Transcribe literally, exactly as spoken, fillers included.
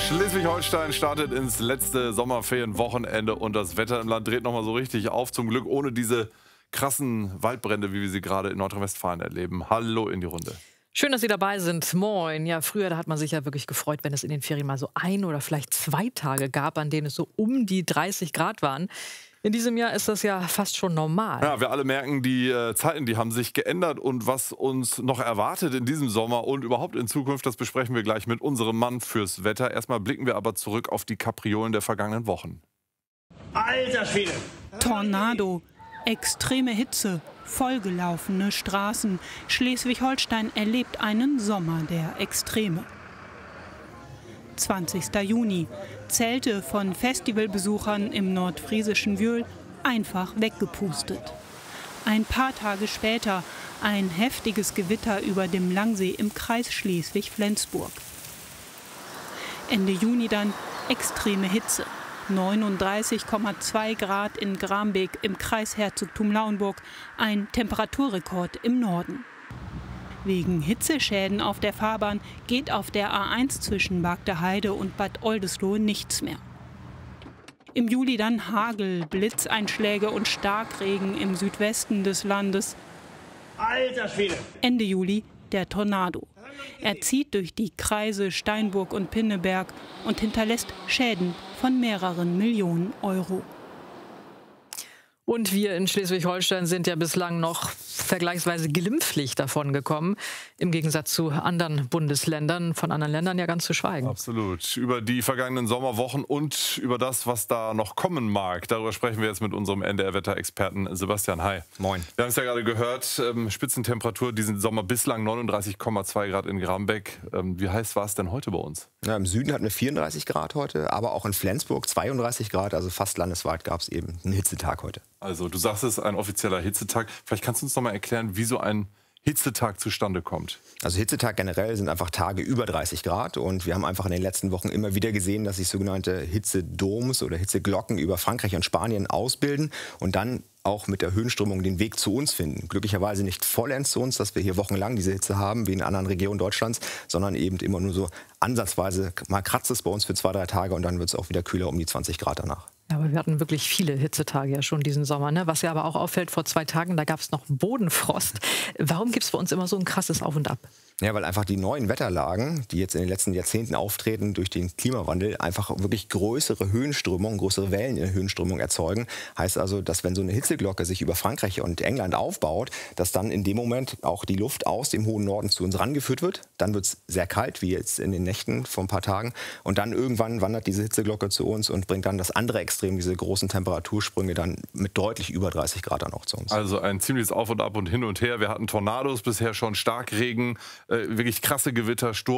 Schleswig-Holstein startet ins letzte Sommerferienwochenende und das Wetter im Land dreht nochmal so richtig auf. Zum Glück ohne diese krassen Waldbrände, wie wir sie gerade in Nordrhein-Westfalen erleben. Hallo in die Runde. Schön, dass Sie dabei sind. Moin. Ja, früher, da hat man sich ja wirklich gefreut, wenn es in den Ferien mal so ein oder vielleicht zwei Tage gab, an denen es so um die dreißig Grad waren. In diesem Jahr ist das ja fast schon normal. Ja, wir alle merken, die äh, Zeiten, die haben sich geändert und was uns noch erwartet in diesem Sommer und überhaupt in Zukunft, das besprechen wir gleich mit unserem Mann fürs Wetter. Erstmal blicken wir aber zurück auf die Kapriolen der vergangenen Wochen. Alter Schwede! Tornado, extreme Hitze, vollgelaufene Straßen. Schleswig-Holstein erlebt einen Sommer der Extreme. zwanzigster Juni. Zelte von Festivalbesuchern im nordfriesischen Wöhl einfach weggepustet. Ein paar Tage später ein heftiges Gewitter über dem Langsee im Kreis Schleswig-Flensburg. Ende Juni dann extreme Hitze. neununddreißig Komma zwei Grad in Grambeek im Kreis Herzogtum Lauenburg, ein Temperaturrekord im Norden. Wegen Hitzeschäden auf der Fahrbahn geht auf der A eins zwischen Bagdeheide und Bad Oldesloe nichts mehr. Im Juli dann Hagel, Blitzeinschläge und Starkregen im Südwesten des Landes. Alter Schwede! Ende Juli der Tornado. Er zieht durch die Kreise Steinburg und Pinneberg und hinterlässt Schäden von mehreren Millionen Euro. Und wir in Schleswig-Holstein sind ja bislang noch vergleichsweise glimpflich davon gekommen, im Gegensatz zu anderen Bundesländern, von anderen Ländern ja ganz zu schweigen. Absolut. Über die vergangenen Sommerwochen und über das, was da noch kommen mag, darüber sprechen wir jetzt mit unserem N D R-Wetterexperten Sebastian. Hi. Moin. Wir haben es ja gerade gehört, ähm, Spitzentemperatur diesen Sommer bislang neununddreißig Komma zwei Grad in Grambeck. Ähm, wie heiß war es denn heute bei uns? Ja, im Süden hatten wir vierunddreißig Grad heute, aber auch in Flensburg zweiunddreißig Grad, also fast landesweit gab es eben einen Hitzetag heute. Also du sagst es, ein offizieller Hitzetag. Vielleicht kannst du uns noch mal erklären, wie so ein Hitzetag zustande kommt. Also Hitzetag generell sind einfach Tage über dreißig Grad und wir haben einfach in den letzten Wochen immer wieder gesehen, dass sich sogenannte Hitzedoms oder Hitzeglocken über Frankreich und Spanien ausbilden und dann auch mit der Höhenströmung den Weg zu uns finden. Glücklicherweise nicht vollends zu uns, dass wir hier wochenlang diese Hitze haben, wie in anderen Regionen Deutschlands, sondern eben immer nur so ansatzweise, mal kratzt es bei uns für zwei, drei Tage und dann wird es auch wieder kühler um die zwanzig Grad danach. Ja, aber wir hatten wirklich viele Hitzetage ja schon diesen Sommer, ne? Was ja aber auch auffällt, vor zwei Tagen, da gab es noch Bodenfrost. Warum gibt es bei uns immer so ein krasses Auf und Ab? Ja, weil einfach die neuen Wetterlagen, die jetzt in den letzten Jahrzehnten auftreten durch den Klimawandel, einfach wirklich größere Höhenströmungen, größere Wellen in der Höhenströmung erzeugen. Heißt also, dass wenn so eine Hitzeglocke sich über Frankreich und England aufbaut, dass dann in dem Moment auch die Luft aus dem hohen Norden zu uns rangeführt wird. Dann wird es sehr kalt, wie jetzt in den Nächten vor ein paar Tagen. Und dann irgendwann wandert diese Hitzeglocke zu uns und bringt dann das andere Extrem, diese großen Temperatursprünge, dann mit deutlich über dreißig Grad dann auch zu uns. Also ein ziemliches Auf und Ab und hin und her. Wir hatten Tornados bisher schon, Starkregen, äh, wirklich krasse Gewitter, Sturm.